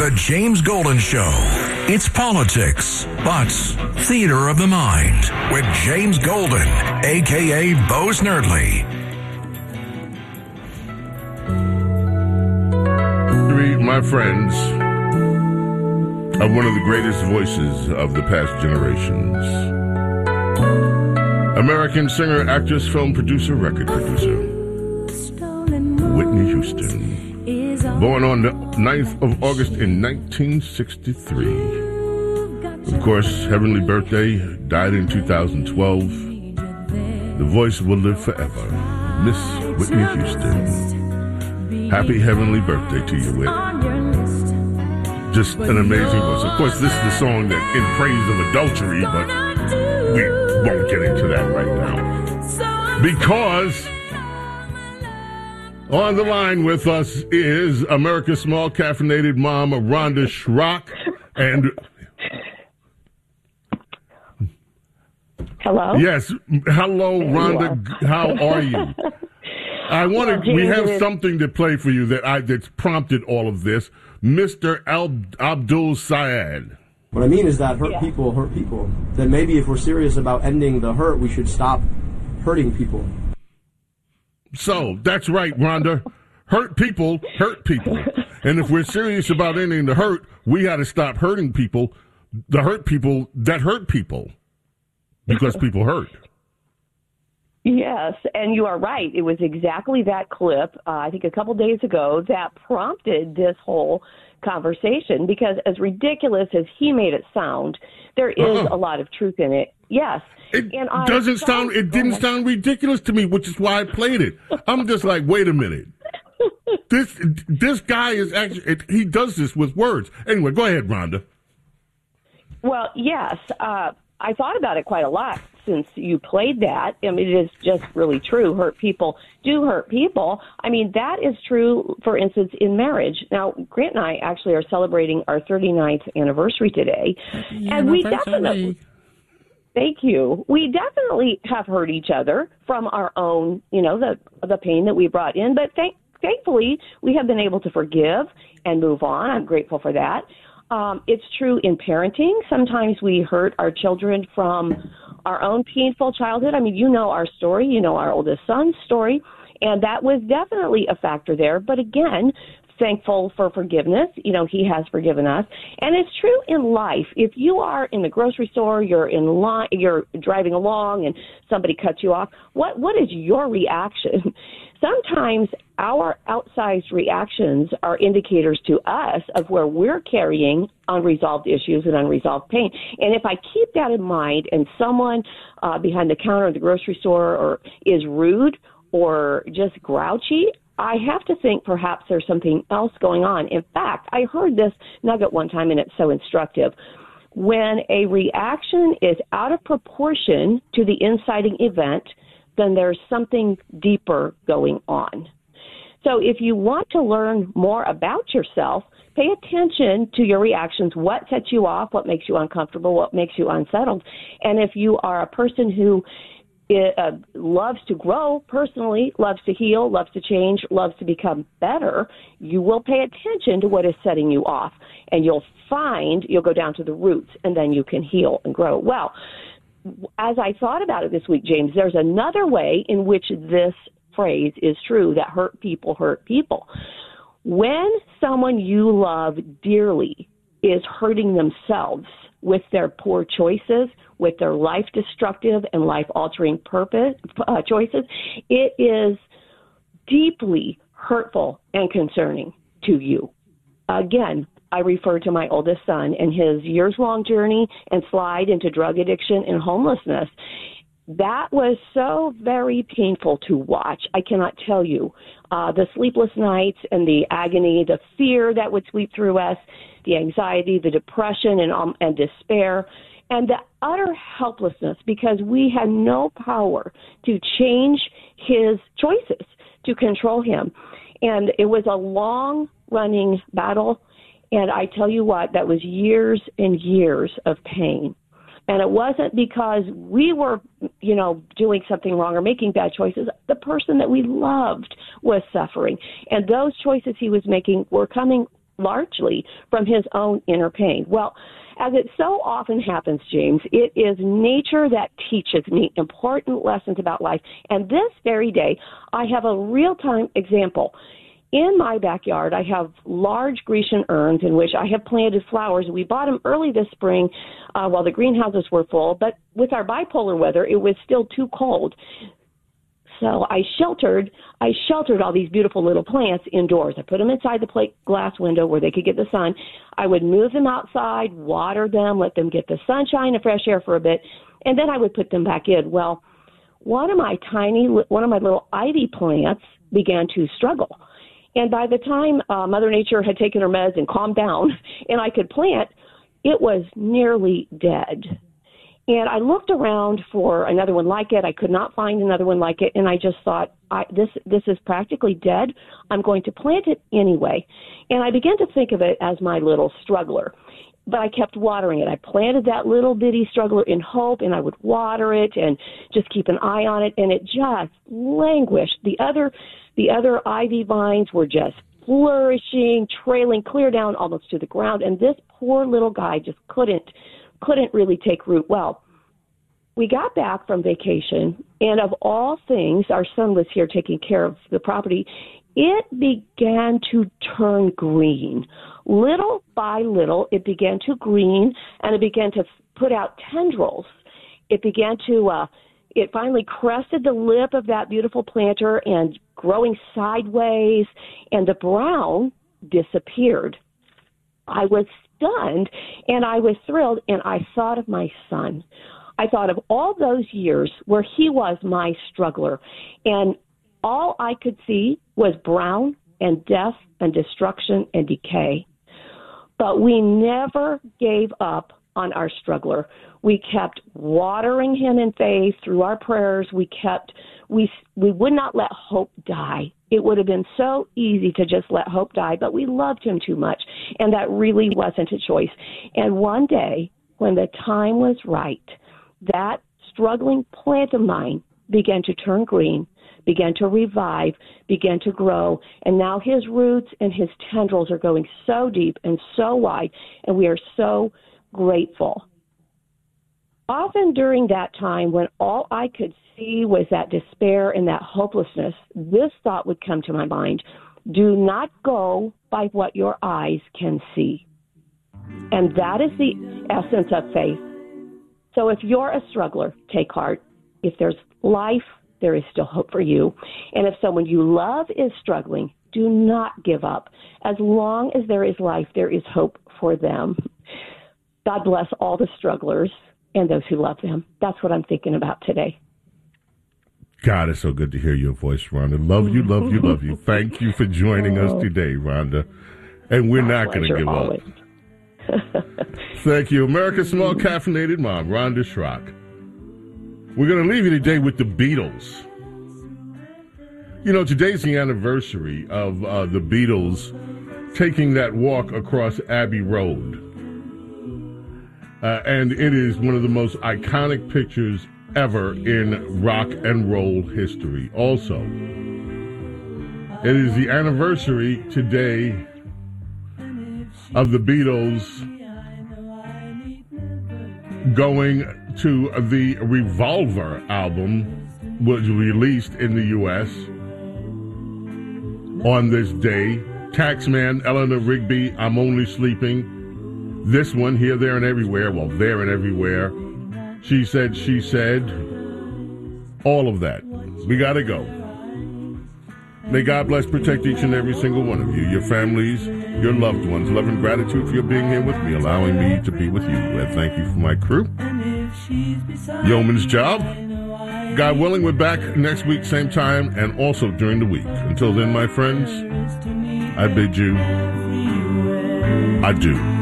The James Golden Show. It's politics, but theater of the mind with James Golden, a.k.a. Bo Snerdley. My friends are one of the greatest voices of the past generations. American singer, actress, film producer, record producer, Whitney Houston. Born on the 9th of August in 1963. Of course, Heavenly Birthday, died in 2012. The voice will live forever. Miss Whitney Houston. Happy Heavenly Birthday to you, Whit. Just an amazing voice. Of course, this is the song that in praise of adultery, but we won't get into that right now. Because on the line with us is America's small caffeinated mom, Rhonda Schrock. And hello? Yes. Hello, Rhonda. How are you? We have something to play for you that's prompted all of this. Mr. Abdul Syed. What I mean is that hurt people hurt people. Then maybe if we're serious about ending the hurt, we should stop hurting people. So, that's right, Rhonda. Hurt people hurt people. And if we're serious about ending the hurt, we got to stop hurting people, the hurt people that hurt people. Because people hurt. Yes, and you are right. It was exactly that clip, I think a couple days ago, that prompted this whole conversation, because as ridiculous as he made it sound, there is a lot of truth in it. Yes. It didn't sound ridiculous to me, which is why I played it. I'm just like, wait a minute. This guy is actually, he does this with words. Anyway, go ahead, Rhonda. Well, yes, I thought about it quite a lot since you played that. I mean, it is just really true. Hurt people do hurt people. I mean, that is true, for instance, in marriage. Now, Grant and I actually are celebrating our 39th anniversary today. And we definitely... Thank you. We definitely have hurt each other from our own, the pain that we brought in. But thankfully, we have been able to forgive and move on. I'm grateful for that. It's true in parenting. Sometimes we hurt our children from our own painful childhood. I mean, you know our story. You know our oldest son's story. And that was definitely a factor there. But again, thankful for forgiveness. He has forgiven us. And it's true in life. If you are in the grocery store, you're in line, you're driving along and somebody cuts you off, what is your reaction? Sometimes our outsized reactions are indicators to us of where we're carrying unresolved issues and unresolved pain. And if I keep that in mind and someone behind the counter at the grocery store is rude or just grouchy, I have to think perhaps there's something else going on. In fact, I heard this nugget one time, and it's so instructive. When a reaction is out of proportion to the inciting event, then there's something deeper going on. So if you want to learn more about yourself, pay attention to your reactions, what sets you off, what makes you uncomfortable, what makes you unsettled. And if you are a person who loves to grow personally, loves to heal, loves to change, loves to become better, you will pay attention to what is setting you off. And you'll go down to the roots, and then you can heal and grow. Well, as I thought about it this week, James, there's another way in which this phrase is true, that hurt people hurt people. When someone you love dearly is hurting themselves with their poor choices, with their life-destructive and life-altering choices, it is deeply hurtful and concerning to you. Again, I refer to my oldest son and his years-long journey and slide into drug addiction and homelessness. That was so very painful to watch. I cannot tell you. The sleepless nights and the agony, the fear that would sweep through us, the anxiety, the depression and despair, and the utter helplessness because we had no power to change his choices, to control him. And it was a long-running battle. And I tell you what, that was years and years of pain. And it wasn't because we were, doing something wrong or making bad choices. The person that we loved was suffering. And those choices he was making were coming largely from his own inner pain. Well, as it so often happens, James, it is nature that teaches me important lessons about life. And this very day, I have a real-time example. In my backyard, I have large Grecian urns in which I have planted flowers. We bought them early this spring while the greenhouses were full, but with our bipolar weather, it was still too cold. So I sheltered all these beautiful little plants indoors. I put them inside the plate glass window where they could get the sun. I would move them outside, water them, let them get the sunshine and fresh air for a bit, and then I would put them back in. Well, one of my little ivy plants began to struggle. And by the time Mother Nature had taken her meds and calmed down and I could plant, it was nearly dead. And I looked around for another one like it. I could not find another one like it. And I just thought, this is practically dead. I'm going to plant it anyway. And I began to think of it as my little struggler. But I kept watering it. I planted that little bitty struggler in hope, and I would water it and just keep an eye on it. And it just languished. The other ivy vines were just flourishing, trailing clear down almost to the ground. And this poor little guy just couldn't really take root. Well, we got back from vacation, and of all things, our son was here taking care of the property. It began to turn green. Little by little, it began to green, and it began to put out tendrils. It began to, it finally crested the lip of that beautiful planter and growing sideways, and the brown disappeared. I was stunned, and I was thrilled, and I thought of my son. I thought of all those years where he was my struggler, and all I could see was brown and death and destruction and decay. But we never gave up on our struggler. We kept watering him in faith through our prayers. We would not let hope die. It would have been so easy to just let hope die, but we loved him too much, and that really wasn't a choice. And one day, when the time was right, that struggling plant of mine began to turn green, began to revive, began to grow, and now his roots and his tendrils are going so deep and so wide, and we are so grateful. Often during that time, when all I could see was that despair and that hopelessness, this thought would come to my mind: do not go by what your eyes can see. And that is the essence of faith. So if you're a struggler, take heart. If there's life, there is still hope for you. And if someone you love is struggling, do not give up. As long as there is life, there is hope for them. God bless all the strugglers and those who love them. That's what I'm thinking about today. God, it's so good to hear your voice, Rhonda. Love you, love you, love you. Thank you for joining us today, Rhonda. And we're not going to give always. up. Thank you. America's small caffeinated mom, Rhonda Schrock. We're going to leave you today with the Beatles. You know, today's the anniversary of the Beatles taking that walk across Abbey Road. And it is one of the most iconic pictures ever in rock and roll history. Also, it is the anniversary today of the Beatles going to the Revolver album, which was released in the U.S. on this day. Taxman, Eleanor Rigby, I'm Only Sleeping. This one, Here, There, and Everywhere. Well, There and Everywhere. She Said, all of that. We got to go. May God bless, protect each and every single one of you, your families, your loved ones. Love and gratitude for your being here with me, allowing me to be with you. And thank you for my crew. Yeoman's job. God willing, we're back next week, same time, and also during the week. Until then, my friends, I bid you adieu.